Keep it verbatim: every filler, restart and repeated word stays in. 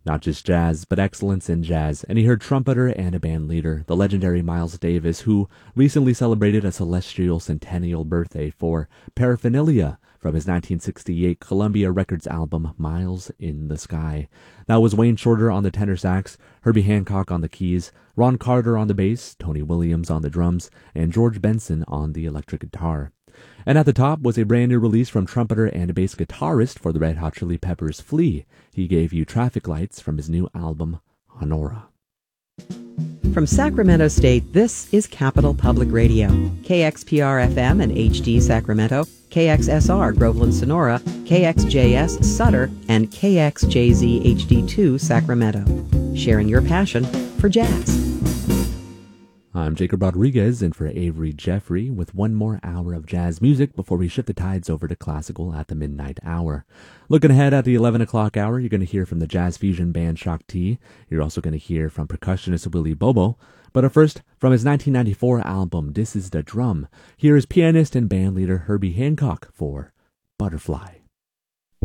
Not just jazz, but excellence in jazz, and he heard trumpeter and a band leader, the legendary Miles Davis, who recently celebrated a celestial centennial birthday for Paraphernalia from his nineteen sixty-eight Columbia Records album Miles in the Sky. That was Wayne Shorter on the tenor sax, Herbie Hancock on the keys, Ron Carter on the bass, Tony Williams on the drums, and George Benson on the electric guitar. And at the top was a brand new release from trumpeter and bass guitarist for the Red Hot Chili Peppers, Flea. He gave you Traffic Lights from his new album, Honora. From Sacramento State, this is Capital Public Radio. K X P R F M and H D Sacramento, K X S R Groveland Sonora, K X J S Sutter, and K X J Z H D two Sacramento. Sharing your passion for jazz. I'm Jacob Rodriguez in for Avery Jeffrey with one more hour of jazz music before we shift the tides over to classical at the midnight hour. Looking ahead at the eleven o'clock hour, you're going to hear from the jazz fusion band Shock T. You're also going to hear from percussionist Willie Bobo. But at first, from his nineteen ninety-four album This Is the Drum, here is pianist and bandleader Herbie Hancock for Butterfly.